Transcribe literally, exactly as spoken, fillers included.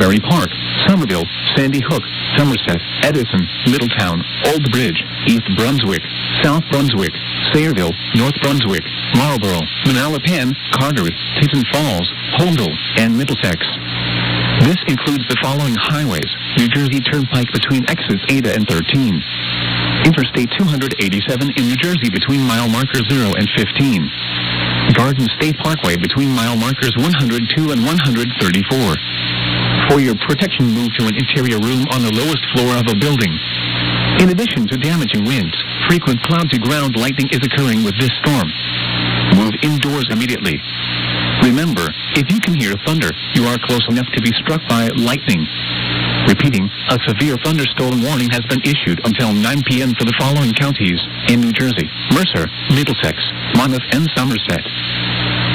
Berry Park, Somerville, Sandy Hook, Somerset, Edison, Middletown, Old Bridge, East Brunswick, South Brunswick, Sayreville, North Brunswick, Marlborough, Manalapan, Carteret, Teton Falls, Holmdel, and Middlesex. This includes the following highways: New Jersey Turnpike between exits Ada and thirteen. Interstate two eighty-seven in New Jersey between mile markers zero and fifteen. Garden State Parkway between mile markers one hundred two and one hundred thirty-four. For your protection, move to an interior room on the lowest floor of a building. In addition to damaging winds, frequent cloud-to-ground lightning is occurring with this storm. Move indoors immediately. Remember, if you can hear thunder, you are close enough to be struck by lightning. Repeating, a severe thunderstorm warning has been issued until nine p.m. for the following counties in New Jersey: Mercer, Middlesex, Monmouth, and Somerset.